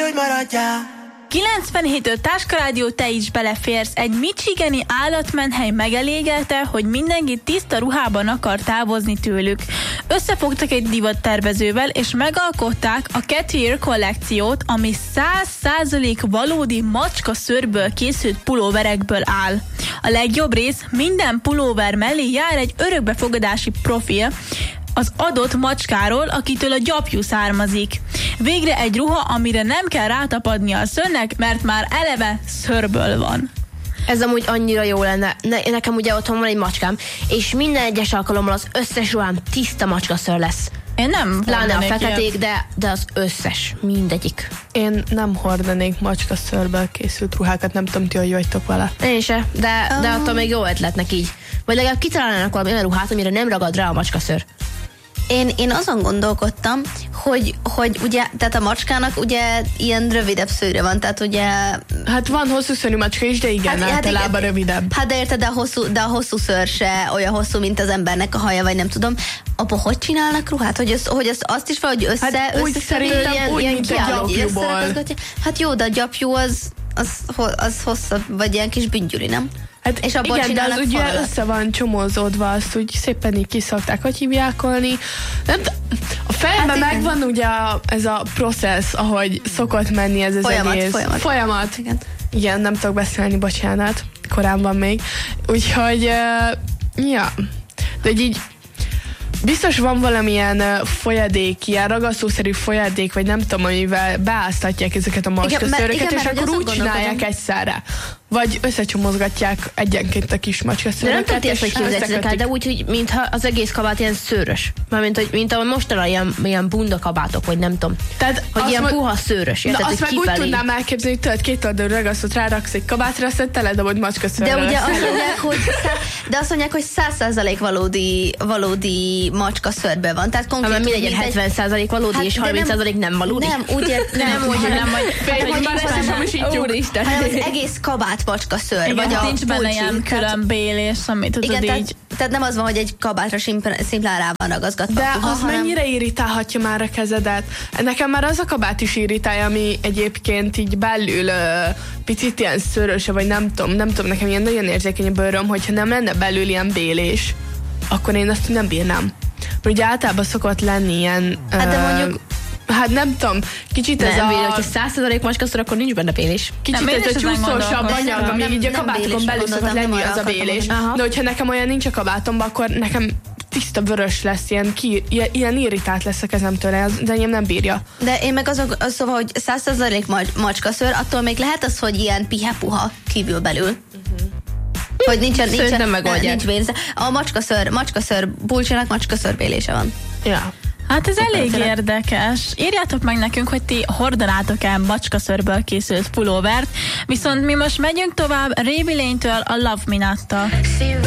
hogy maradjál. 97.5 Táskarádió, te is beleférsz. Egy michigani állatmenhely megelégelte, hogy mindenki tiszta ruhában akar távozni tőlük. Összefogtak egy divattervezővel, és megalkották a Cattier kollekciót, ami 100% valódi macska szőrből készült pulóverekből áll. A legjobb rész, minden pulóver mellé jár egy örökbefogadási profil az adott macskáról, akitől a gyapjú származik. Végre egy ruha, amire nem kell rátapadnia a szőrnek, mert már eleve szőrből van. Ez amúgy annyira jó lenne. Nekem ugye otthon van egy macskám, és minden egyes alkalommal az összes ruhám tiszta macskaszőr lesz. Én nem Pláne a feketék, de az összes, mindegyik. Én nem hordanék macskaszőrből készült ruhákat, nem tudom, ti hogy vagytok vele. Én se, de attól még jó ötletnek így. Vagy legalább kitalálnának valami olyan ruhát, amire nem ragad rá a macskaszőr. Én azon gondolkodtam, hogy ugye, tehát a macskának ugye ilyen rövidebb szőre van, tehát ugye... Hát van hosszú szőrű macska is, de igen, általában rövidebb. Hát de érted, de a hosszú szőr se olyan hosszú, mint az embernek a haja, vagy nem tudom. Abba hogy csinálnak ruhát? Hogy azt is valahogy hát úgy szerintem úgy, mint a gyapjúból. Hát jó, de a gyapjú az hosszabb, vagy ilyen kis büngyüli, nem? Hát és igen, de az ugye össze van csomózódva, azt úgy szépen így kiszokták, hogy hívjákolni. A fejemben hát megvan ugye ez a processz, ahogy szokott menni ez az egész. Folyamat. Igen, nem tudok beszélni, bocsánat. Korán van még. Úgyhogy, ja. De így biztos van valamilyen folyadék, ilyen ragasztószerű folyadék, vagy nem tudom, amivel beáztatják ezeket a macskaszőröket, és akkor úgy csinálják egyszerre. Vagy összecsomozgatják egyenként a kis macskaszőröket. De nem tették, hogy képzeljétek el, de úgy, hogy mintha az egész kabát ilyen szőrös. Mármint, mint ahogy mostanában ilyen bundakabátok, vagy nem tudom. Tehát hogy ilyen puha szőrös. Érted, azt meg úgy tudnám elképzelni, hogy tudod, két oldalú ragasztót ráraksz egy kabátra, aztán teledobod macskaszőrrel. De ugye azt mondják, hogy 100% valódi macskaszőrből van. Tehát konkrétan mindegy, 70% valódi, és 30% nem valódi. Nem, úgy nem, hogy az egész kabát macskaszőr. Igen, vagy nincs benne ilyen külön bélés, amit tudod igen, így. Tehát nem az van, hogy egy kabátra szimplán rá van ragaszgatva. De az mennyire irritálhatja már a kezedet? Nekem már az a kabát is irritálja, ami egyébként így belül picit ilyen szőröse, vagy nem tudom, nekem ilyen nagyon érzékeny a bőröm, hogyha nem lenne belül ilyen bélés, akkor én azt nem bírnám. Mert ugye általában szokott lenni ilyen... Hát de mondjuk hát nem tudom, kicsit ez nem, hogyha 100% macskaszőr, akkor nincs benne bélés. Kicsit ez a csúszósabb anyag, ami így a kabátokon belül szokott lenni az a bélés. De hogyha nekem olyan nincs a kabátomban, akkor nekem tiszta vörös lesz, ilyen irritált lesz a kezemtől, de enyém nem bírja. De én meg szóval, hogy 100% macskaszőr, attól még lehet az, hogy ilyen pihe-puha kívül belül. Hogy nincsen nincs bélése. A macskaszőr bulcsának macskaszőr bélése van. Ja. Hát ez elég érdekes. Írjátok meg nekünk, hogy ti hordanátok-e macskaszőrből készült pulóvert, viszont mi most megyünk tovább Ray Lane-től a Love Me Not-tal.